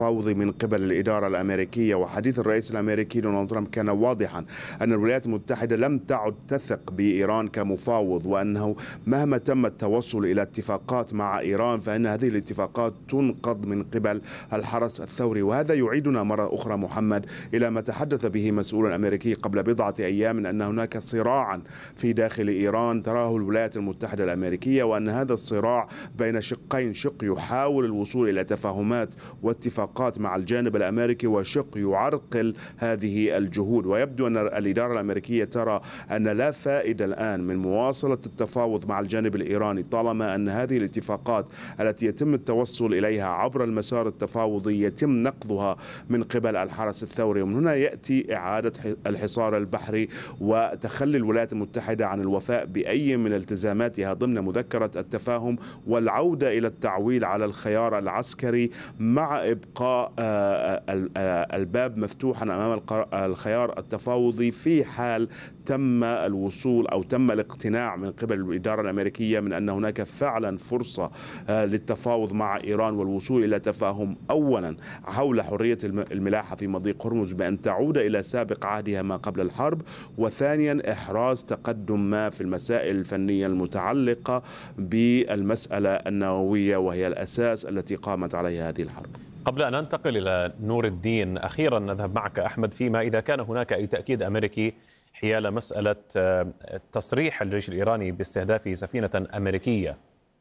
التفاوض من قبل الإدارة الأمريكية. وحديث الرئيس الأمريكي دونالد ترامب كان واضحا أن الولايات المتحدة لم تعد تثق بإيران كمفاوض، وأنه مهما تم التوصل إلى اتفاقات مع إيران فإن هذه الاتفاقات تنقض من قبل الحرس الثوري. وهذا يعيدنا مرة أخرى محمد إلى ما تحدث به مسؤول أمريكي قبل بضعة أيام، أن هناك صراعا في داخل إيران تراه الولايات المتحدة الأمريكية، وأن هذا الصراع بين شقين، شق يحاول الوصول إلى تفاهمات واتفاقات مع الجانب الأمريكي، وشق يعرقل هذه الجهود. ويبدو أن الإدارة الأمريكية ترى أن لا فائدة الآن من مواصلة التفاوض مع الجانب الإيراني طالما أن هذه الاتفاقات التي يتم التوصل إليها عبر المسار التفاوضي يتم نقضها من قبل الحرس الثوري. ومن هنا يأتي إعادة الحصار البحري وتخلي الولايات المتحدة عن الوفاء بأي من التزاماتها ضمن مذكرة التفاهم، والعودة إلى التعويل على الخيار العسكري مع إبقاء الباب مفتوحا أمام الخيار التفاوضي في حال تم الوصول أو تم الاقتناع من قبل الإدارة الأمريكية من أن هناك فعلا فرصة للتفاوض مع إيران والوصول إلى تفاهم أولا حول حرية الملاحة في مضيق هرمز بأن تعود إلى سابق عهدها ما قبل الحرب، وثانيا إحراز تقدم ما في المسائل الفنية المتعلقة بالمسألة النووية وهي الأساس التي قامت عليها هذه الحرب. قبل أن ننتقل إلى نور الدين، أخيرا نذهب معك أحمد فيما إذا كان هناك أي تأكيد أمريكي حيال مسألة تصريح الجيش الإيراني باستهداف سفينة أمريكية.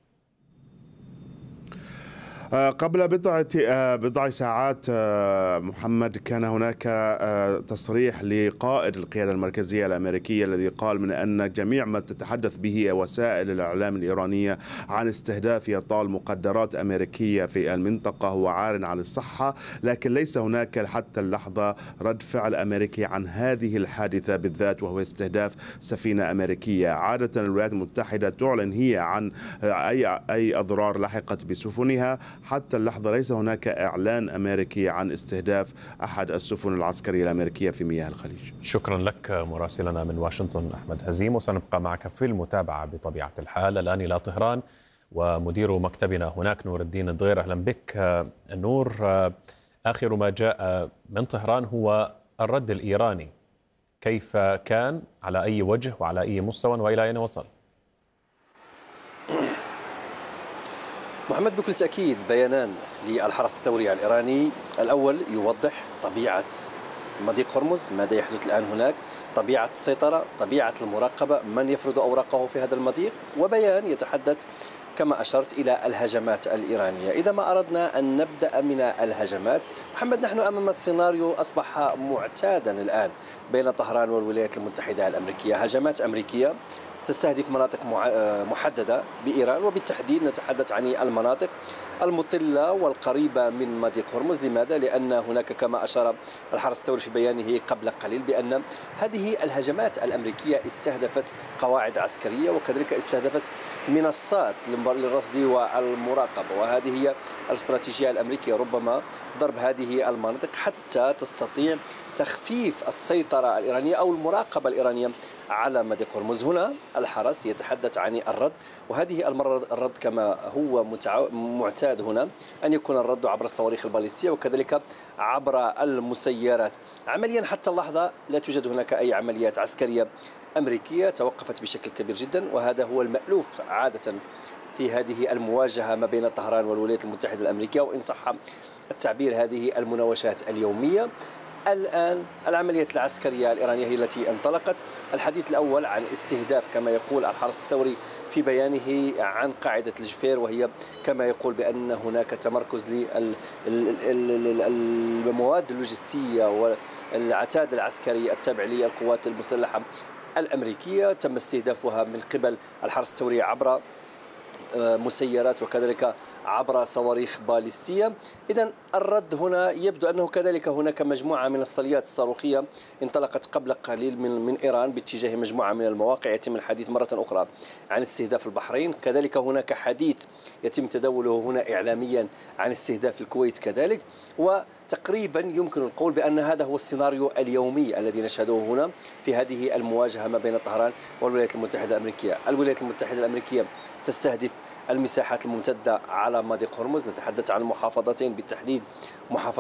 قبل بضع ساعات محمد كان هناك تصريح لقائد القيادة المركزية الأمريكية الذي قال من أن جميع ما تتحدث به وسائل الإعلام الإيرانية عن استهداف يطال مقدرات أمريكية في المنطقة هو عار عن الصحة، لكن ليس هناك حتى اللحظة رد فعل أمريكي عن هذه الحادثة بالذات وهو استهداف سفينة أمريكية. عادة الولايات المتحدة تعلن هي عن أي أضرار لحقت بسفنها، حتى اللحظة ليس هناك إعلان أمريكي عن استهداف أحد السفن العسكرية الأمريكية في مياه الخليج. شكرا لك مراسلنا من واشنطن أحمد هزيم، وسنبقى معك في المتابعة بطبيعة الحال. الآن إلى طهران ومدير مكتبنا هناك نور الدين الضغير. أهلا بك نور. آخر ما جاء من طهران هو الرد الإيراني، كيف كان، على أي وجه وعلى أي مستوى وإلى أين وصل؟ محمد، بكل تأكيد بيانان للحرس الثوري الإيراني. الأول يوضح طبيعة مضيق هرمز، ماذا يحدث الآن هناك، طبيعة السيطرة، طبيعة المراقبة، من يفرض أوراقه في هذا المضيق، وبيان يتحدث كما أشرت إلى الهجمات الإيرانية. إذا ما أردنا أن نبدأ من الهجمات محمد، نحن أمام السيناريو أصبح معتادا الآن بين طهران والولايات المتحدة الأمريكية. هجمات أمريكية تستهدف مناطق محددة بإيران، وبالتحديد نتحدث عن المناطق المطلة والقريبة من مضيق هرمز. لماذا؟ لأن هناك كما أشار الحرس الثوري في بيانه قبل قليل بأن هذه الهجمات الأمريكية استهدفت قواعد عسكرية وكذلك استهدفت منصات للرصد والمراقبة، وهذه هي الاستراتيجية الأمريكية، ربما ضرب هذه المناطق حتى تستطيع تخفيف السيطرة الإيرانية أو المراقبة الإيرانية على مضيق هرمز. هنا الحرس يتحدث عن الرد، وهذه المرة الرد كما هو معتاد هنا أن يكون الرد عبر الصواريخ الباليستية وكذلك عبر المسيرات. عمليا حتى اللحظة لا توجد هناك أي عمليات عسكرية أمريكية توقفت بشكل كبير جدا، وهذا هو المألوف عادة في هذه المواجهة ما بين طهران والولايات المتحدة الأمريكية، وإن صح التعبير هذه المناوشات اليومية. الآن العمليات العسكرية الإيرانية هي التي انطلقت. الحديث الأول عن استهداف كما يقول الحرس الثوري في بيانه عن قاعدة الجفير، وهي كما يقول بأن هناك تمركز للمواد اللوجستية والعتاد العسكري التابع للقوات المسلحة الأمريكية، تم استهدافها من قبل الحرس الثوري عبر مسيرات وكذلك عبر صواريخ باليستية. إذن الرد هنا يبدو أنه كذلك هناك مجموعة من الصليات الصاروخية انطلقت قبل قليل من إيران باتجاه مجموعة من المواقع. يتم الحديث مرة أخرى عن استهداف البحرين، كذلك هناك حديث يتم تداوله هنا إعلاميا عن استهداف الكويت كذلك، وتقريبا يمكن القول بأن هذا هو السيناريو اليومي الذي نشهده هنا في هذه المواجهة ما بين طهران والولايات المتحدة الأمريكية. الولايات المتحدة الأمريكية تستهدف المساحات الممتدة على مضيق هرمز. نتحدث عن محافظتين بالتحديد، محافظة